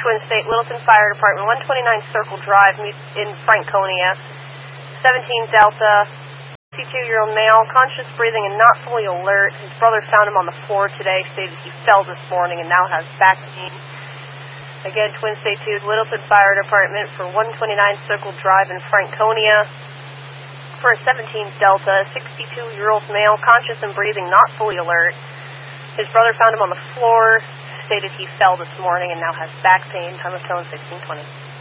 Twin State, Littleton Fire Department, 129 Circle Drive in Franconia. 17 Delta, 52-year-old male, conscious breathing and not fully alert. His brother found him on the floor today, stated he fell this morning and now has back pain. Again, Twin State 2's Littleton Fire Department for 129 Circle Drive in Franconia. For a 17 Delta, 62-year-old male, conscious and breathing, not fully alert. His brother found him on the floor, stated he fell this morning and now has back pain. Time of tone 1620.